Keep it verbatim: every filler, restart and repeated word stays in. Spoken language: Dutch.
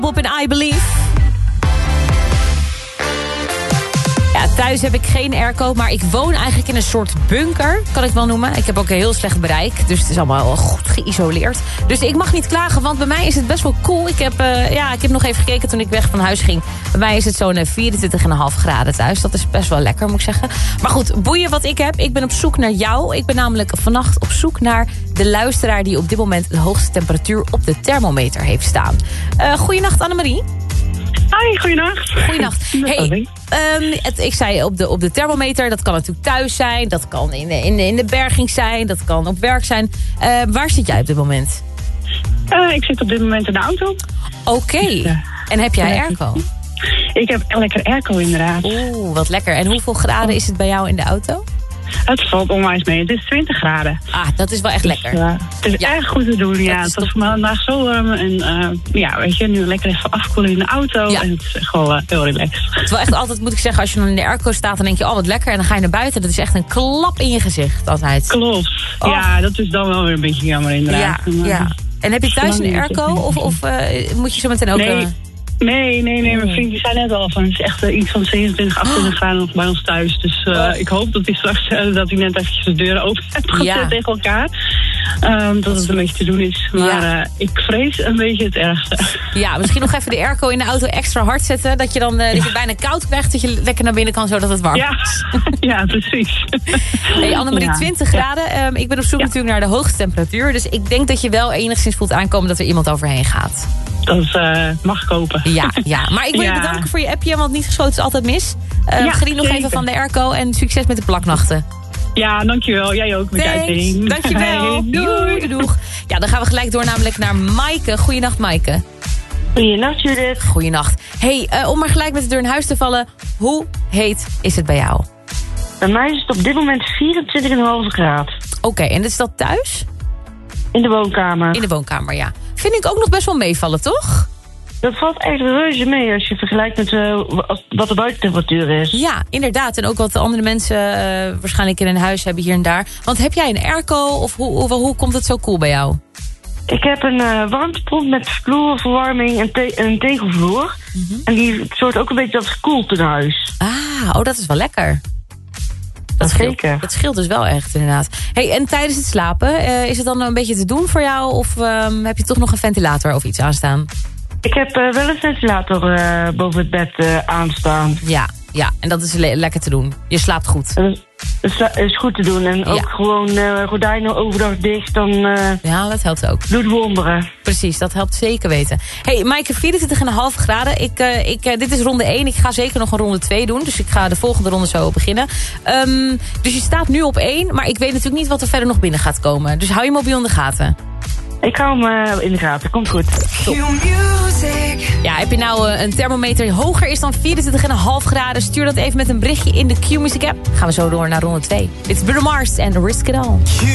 Bob en I Believe. Ja, thuis heb ik geen airco, maar ik woon eigenlijk in een soort bunker, kan ik wel noemen. Ik heb ook een heel slecht bereik, dus het is allemaal goed geïsoleerd. Dus ik mag niet klagen, want bij mij is het best wel cool. Ik heb, uh, ja, ik heb nog even gekeken toen ik weg van huis ging. Bij mij is het zo'n vierentwintig komma vijf graden thuis. Dat is best wel lekker, moet ik zeggen. Maar goed, boeien wat ik heb. Ik ben op zoek naar jou. Ik ben namelijk vannacht op zoek naar de luisteraar die op dit moment de hoogste temperatuur op de thermometer heeft staan. Uh, goeienacht, Annemarie. Hoi, goeienacht. Goeienacht. Hey, um, het, ik zei op de, op de thermometer, dat kan natuurlijk thuis zijn. Dat kan in de, in de, in de berging zijn. Dat kan op werk zijn. Uh, waar zit jij op dit moment? Uh, ik zit op dit moment in de auto. Oké. Okay. Ja. En heb jij airco? Ik heb een lekker airco inderdaad. Oeh, wat lekker. En hoeveel graden is het bij jou in de auto? Het valt onwijs mee. Het is twintig graden. Ah, dat is wel echt lekker. Dus, uh, het is ja. erg goed te doen, ja. Het was vandaag zo warm. En uh, ja, weet je, nu lekker even afkoelen in de auto. Ja. En het is echt wel uh, heel relaxed. Het is wel echt altijd, moet ik zeggen, als je dan in de airco staat, dan denk je, oh wat lekker. En dan ga je naar buiten. Dat is echt een klap in je gezicht altijd. Klopt. Oh. Ja, dat is dan wel weer een beetje jammer inderdaad. Ja, maar, ja. En heb je thuis een airco? Of, of uh, moet je zo meteen ook... Nee. Uh, Nee, nee, nee. Mijn vriend die zei net al van het is echt uh, iets van zevenentwintig, achtentwintig graden nog bij ons thuis. Dus uh, oh. ik hoop dat hij straks uh, dat hij net eventjes de deuren open heeft gezet ja. tegen elkaar. Um, dat het een beetje te doen is. Maar ja. uh, ik vrees een beetje het ergste. Ja, misschien nog even de airco in de auto extra hard zetten. Dat je dan uh, dat je bijna koud krijgt. Dat je lekker naar binnen kan zodat het warm ja. is. Ja, precies. Hey Annemarie, ja. twintig graden. Um, ik ben op zoek ja. natuurlijk naar de hoogste temperatuur. Dus ik denk dat je wel enigszins voelt aankomen dat er iemand overheen gaat. Dat uh, mag kopen. Ja, ja, maar ik wil ja. je bedanken voor je appje, want niet geschoten is altijd mis. Uh, ja, geniet nog zeker. even van de airco en succes met de plaknachten. Ja, dankjewel. Jij ook met je uitzending. Dankjewel. Hey, doei. Doei. Doeg. Ja, dan gaan we gelijk door namelijk naar Maaike. Goeienacht, Maaike. Goeienacht, Judith. Goeienacht. Hey, uh, om maar gelijk met de deur in huis te vallen. Hoe heet is het bij jou? Bij mij is het op dit moment vierentwintig komma vijf graden. Oké, okay, en is dat thuis? In de woonkamer. In de woonkamer, ja. Vind ik ook nog best wel meevallen, toch? Dat valt echt reuze mee als je vergelijkt met uh, wat de buitentemperatuur is. Ja, inderdaad. En ook wat de andere mensen uh, waarschijnlijk in hun huis hebben hier en daar. Want heb jij een airco of hoe, hoe, hoe komt het zo cool bij jou? Ik heb een uh, warmtepomp met vloerverwarming en te- een tegelvloer. Mm-hmm. En die zorgt ook een beetje dat het koelt in huis. Ah, oh, dat is wel lekker. Dat, dat, scheelt, zeker. dat scheelt dus wel echt, inderdaad. Hey, en tijdens het slapen, uh, is het dan een beetje te doen voor jou? Of um, heb je toch nog een ventilator of iets aanstaan? Ik heb uh, wel een ventilator uh, boven het bed uh, aanstaan. Ja, ja, en dat is le- lekker te doen. Je slaapt goed. Uh, Dat is goed te doen. En ja. ook gewoon uh, gordijnen overdag dicht, dan uh, ja, dat helpt ook. Doet wonderen. Precies, dat helpt zeker weten. Hey, Maaike, vierentwintig komma vijf graden. Ik, uh, ik, uh, dit is ronde één. Ik ga zeker nog een ronde twee doen. Dus ik ga de volgende ronde zo beginnen. Um, dus je staat nu op één. Maar ik weet natuurlijk niet wat er verder nog binnen gaat komen. Dus hou je mobiel in de gaten. Ik hou hem uh, in de gaten. Komt goed. Top. Ja, heb je nou uh, een thermometer hoger is dan vierentwintig komma vijf graden? Stuur dat even met een berichtje in de Q-Music app. Gaan we zo door naar ronde twee. Dit is Bruno Mars en Risk It All.